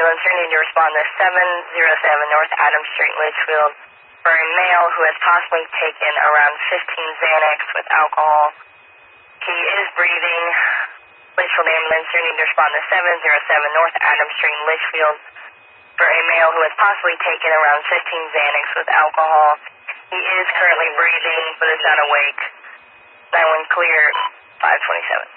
ambulance, you need to respond to 707 North Adams Street, Litchfield, for a male who has possibly taken around 15 Xanax with alcohol. He is breathing. Litchfield ambulance, you need to respond to 707 North Adams Street, Litchfield, for a male who has possibly taken around 15 Xanax with alcohol. He is currently breathing, but is not awake. 9-1 clear, 527.